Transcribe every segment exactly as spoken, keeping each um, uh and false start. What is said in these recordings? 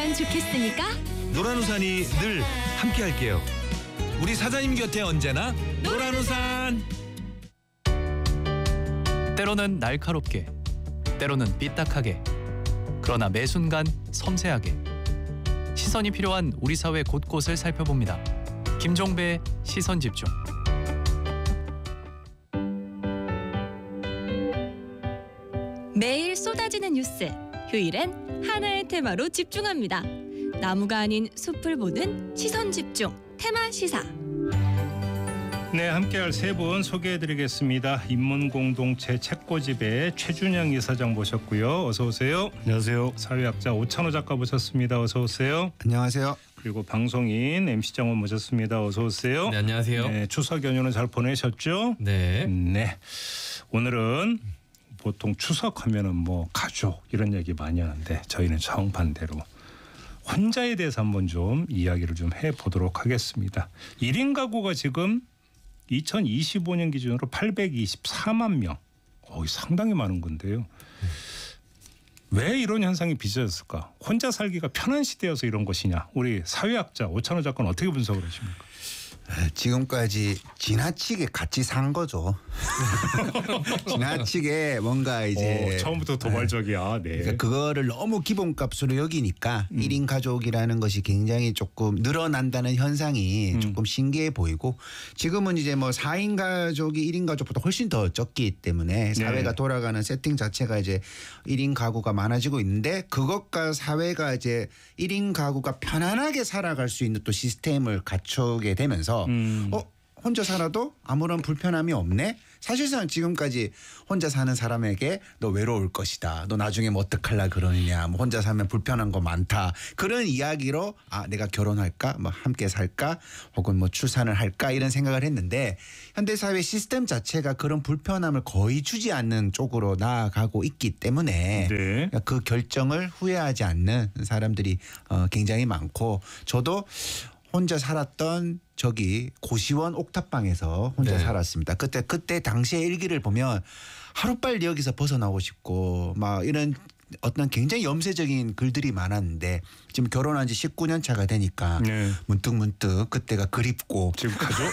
있으면 좋겠으니까 노란우산이 늘 함께할게요. 우리 사장님 곁에 언제나 노란우산. 때로는 날카롭게, 때로는 삐딱하게, 그러나 매 순간 섬세하게 시선이 필요한 우리 사회 곳곳을 살펴봅니다. 김종배의 시선집중. 매일 쏟아지는 뉴스, 휴일엔 하나의 테마로 집중합니다. 나무가 아닌 숲을 보는 시선집중 테마 시사. 네, 함께할 세 분 소개해드리겠습니다. 인문공동체 책고집의 최준영 이사장 모셨고요. 어서 오세요. 안녕하세요. 사회학자 오찬호 작가 모셨습니다. 어서 오세요. 안녕하세요. 그리고 방송인 엠씨 장원 모셨습니다. 어서 오세요. 네, 안녕하세요. 네, 추석 연휴는 잘 보내셨죠? 네. 네. 오늘은 보통 추석하면은 뭐 가족 이런 얘기 많이 하는데 저희는 정반대로 혼자에 대해서 한번 좀 이야기를 좀 해보도록 하겠습니다. 일 인 가구가 지금 이천이십오 년 기준으로 팔백이십사만 명. 어, 상당히 많은 건데요. 왜 이런 현상이 빚어졌을까? 혼자 살기가 편한 시대여서 이런 것이냐? 우리 사회학자 오찬호 작가는 어떻게 분석을 하십니까? 지금까지 지나치게 같이 산 거죠. 지나치게 뭔가 이제 오, 처음부터 도발적이야. 네. 그러니까 그거를 너무 기본값으로 여기니까 음. 일 인 가족이라는 것이 굉장히 조금 늘어난다는 현상이 음. 조금 신기해 보이고 지금은 이제 뭐 사 인 가족이 일 인 가족보다 훨씬 더 적기 때문에 사회가 네. 돌아가는 세팅 자체가 이제 일 인 가구가 많아지고 있는데 그것과 사회가 이제 일 인 가구가 편안하게 살아갈 수 있는 또 시스템을 갖추게 되면서 음. 어 혼자 살아도 아무런 불편함이 없네. 사실상 지금까지 혼자 사는 사람에게 너 외로울 것이다. 너 나중에 뭐 어떡하려 그러느냐. 뭐 혼자 살면 불편한 거 많다. 그런 이야기로 아 내가 결혼할까? 뭐 함께 살까? 혹은 뭐 출산을 할까? 이런 생각을 했는데 현대사회 시스템 자체가 그런 불편함을 거의 주지 않는 쪽으로 나아가고 있기 때문에 네. 그 결정을 후회하지 않는 사람들이 어, 굉장히 많고 저도 혼자 살았던 저기 고시원 옥탑방에서 혼자 네. 살았습니다. 그때 그때 당시의 일기를 보면 하루빨리 여기서 벗어나고 싶고 막 이런 어떤 굉장히 염세적인 글들이 많았는데 지금 결혼한 지 십구 년 차가 되니까 네. 문득 문득 그때가 그립고 지금 가족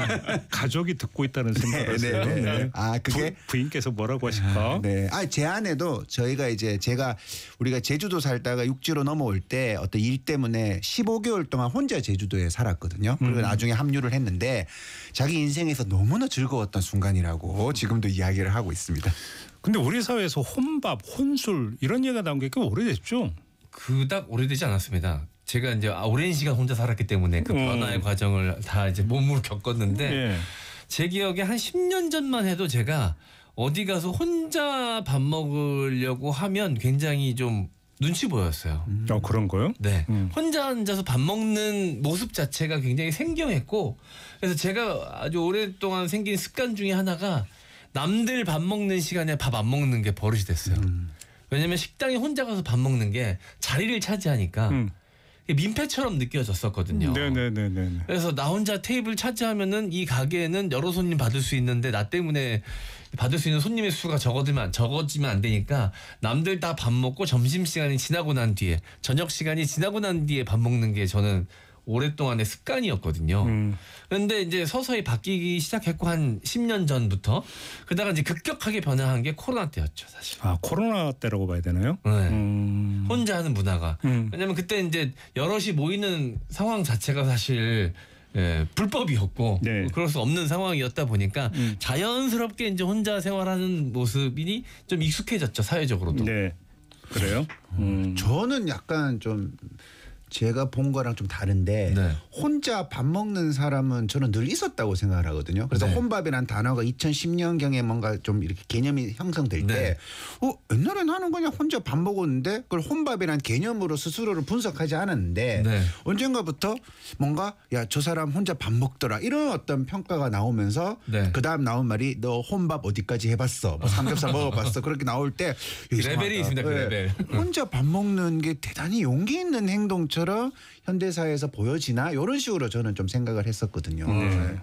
가족이 듣고 있다는 생각을 네, 했어요. 네, 네. 네. 아 그게 부, 부인께서 뭐라고 하실까? 네. 아 제 아내도 저희가 이제 제가 우리가 제주도 살다가 육지로 넘어올 때 어떤 일 때문에 십오 개월 동안 혼자 제주도에 살았거든요. 그리고 음. 나중에 합류를 했는데 자기 인생에서 너무나 즐거웠던 순간이라고 지금도 이야기를 하고 있습니다. 근데 우리 사회에서 혼밥, 혼술 이런 얘기가 나온 게 꽤 오래됐죠? 그닥 오래되지 않았습니다. 제가 이제 오랜 시간 혼자 살았기 때문에 그 변화의 음. 과정을 다 이제 몸으로 겪었는데 네. 제 기억에 한 십 년 전만 해도 제가 어디 가서 혼자 밥 먹으려고 하면 굉장히 좀 눈치 보였어요. 음. 어, 그런 거요? 네. 음. 혼자 앉아서 밥 먹는 모습 자체가 굉장히 생경했고 그래서 제가 아주 오랫동안 생긴 습관 중에 하나가 남들 밥 먹는 시간에 밥 안 먹는 게 버릇이 됐어요. 음. 왜냐면 식당에 혼자 가서 밥 먹는 게 자리를 차지하니까 음. 민폐처럼 느껴졌었거든요. 네네네네. 그래서 나 혼자 테이블 차지하면은 이 가게에는 여러 손님 받을 수 있는데 나 때문에 받을 수 있는 손님의 수가 적어지면 적어지면 안 되니까 남들 다 밥 먹고 점심 시간이 지나고 난 뒤에 저녁 시간이 지나고 난 뒤에 밥 먹는 게 저는 오랫동안의 습관이었거든요. 음. 그런데 이제 서서히 바뀌기 시작했고 한 십 년 전부터 그러다가 이제 급격하게 변화한 게 코로나 때였죠, 사실. 아, 코로나 때라고 봐야 되나요? 네. 음. 혼자 하는 문화가. 음. 왜냐면 그때 이제 여럿이 모이는 상황 자체가 사실 예, 불법이었고 네. 그럴 수 없는 상황이었다 보니까 음. 자연스럽게 이제 혼자 생활하는 모습이 좀 익숙해졌죠, 사회적으로도. 네. 그래요? 음. 저는 약간 좀 제가 본 거랑 좀 다른데 네. 혼자 밥 먹는 사람은 저는 늘 있었다고 생각을 하거든요. 그래서 네. 혼밥이라는 단어가 이천십 년경에 뭔가 좀 이렇게 개념이 형성될 때 네. 어, 옛날에는 하는 거냐 혼자 밥 먹었는데 그걸 혼밥이라는 개념으로 스스로를 분석하지 않았는데 네. 언젠가부터 뭔가 야, 저 사람 혼자 밥 먹더라 이런 어떤 평가가 나오면서 네. 그다음 나온 말이 너 혼밥 어디까지 해봤어? 뭐 삼겹살 먹어봤어? 그렇게 나올 때 레벨이 있습니다. 그 레벨. 혼자 밥 먹는 게 대단히 용기 있는 행동 처럼 현대사회에서 보여지나 이런 식으로 저는 좀 생각을 했었거든요. 네.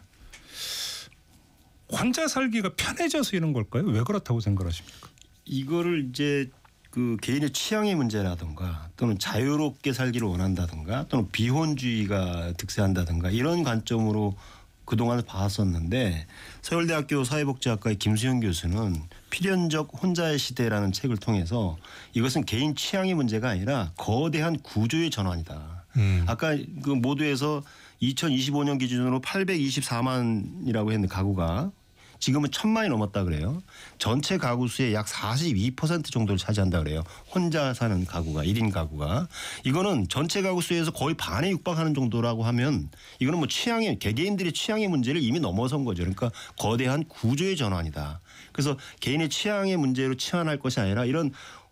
혼자 살기가 편해져서 이런 걸까요? 왜 그렇다고 생각하십니까? 이거를 이제 그 개인의 취향의 문제라든가 또는 자유롭게 살기를 원한다든가 또는 비혼주의가 득세한다든가 이런 관점으로 그동안 봤었는데 서울대학교 사회복지학과의 김수영 교수는 필연적 혼자의 시대라는 책을 통해서 이것은 개인 취향의 문제가 아니라 거대한 구조의 전환이다. 음. 아까 그 모두에서 이천이십오 년 기준으로 팔백이십사만이라고 했는데 가구가 지금은 천만이 넘었다 그래요. 전체 가구 수의 약 사십이 퍼센트 정도를 차지한다 그래요. 혼자 사는 가구가 일 인 가구가. 이거는 전체 가구 수에서 거의 반에 육박하는 정도라고 하면 이거는 뭐 취향의 개개인들의 취향의 문제를 이미 넘어선 거죠. 그러니까 거대한 구조의 전환이다. 그래서 개인의 취향의 문제로 치환할 것이 아니라 이런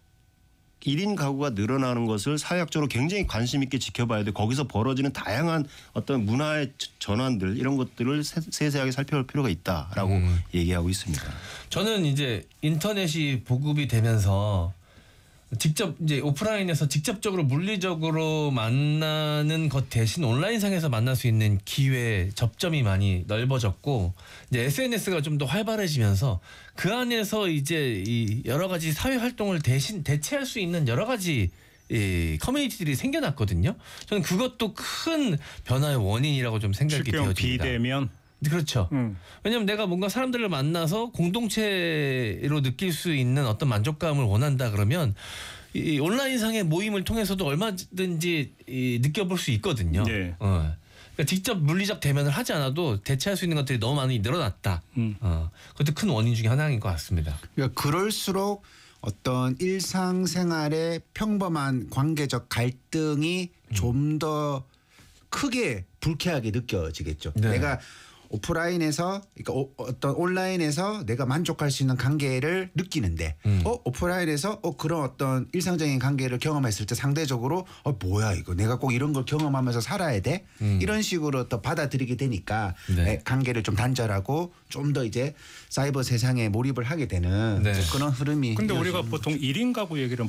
일 인 가구가 늘어나는 것을 사회학적으로 굉장히 관심 있게 지켜봐야 돼. 거기서 벌어지는 다양한 어떤 문화의 전환들 이런 것들을 세- 세세하게 살펴볼 필요가 있다라고 음. 얘기하고 있습니다. 저는 이제 인터넷이 보급이 되면서 직접 이제 오프라인에서 직접적으로 물리적으로 만나는 것 대신 온라인상에서 만날 수 있는 기회 접점이 많이 넓어졌고 이제 에스엔에스가 좀 더 활발해지면서 그 안에서 이제 이 여러 가지 사회 활동을 대신 대체할 수 있는 여러 가지 이 커뮤니티들이 생겨났거든요. 저는 그것도 큰 변화의 원인이라고 좀 생각이 쉽게 말하면 되어집니다. 비대면. 그렇죠. 음. 왜냐하면 내가 뭔가 사람들을 만나서 공동체로 느낄 수 있는 어떤 만족감을 원한다 그러면 이 온라인상의 모임을 통해서도 얼마든지 이 느껴볼 수 있거든요. 네. 어. 그러니까 직접 물리적 대면을 하지 않아도 대체할 수 있는 것들이 너무 많이 늘어났다. 음. 어. 그것도 큰 원인 중에 하나인 것 같습니다. 그러니까 그럴수록 어떤 일상생활의 평범한 관계적 갈등이 좀 더 크게 불쾌하게 느껴지겠죠. 네. 내가 오프라인에서 그러니까 오- 어떤 온라인에서 내가 만족할 수 있는 관계를 느끼는데 음. 어 오프라인에서 어 그런 어떤 일상적인 관계를 경험했을 때 상대적으로 어 뭐야 이거 내가 꼭 이런 걸 경험하면서 살아야 돼 음. 이런 식으로 또 받아들이게 되니까 네. 에, 관계를 좀 단절하고 좀 더 이제 사이버 세상에 몰입을 하게 되는 네. 이제 그런 흐름이 근데 이어지는 우리가 보통 일 인 가구 얘기를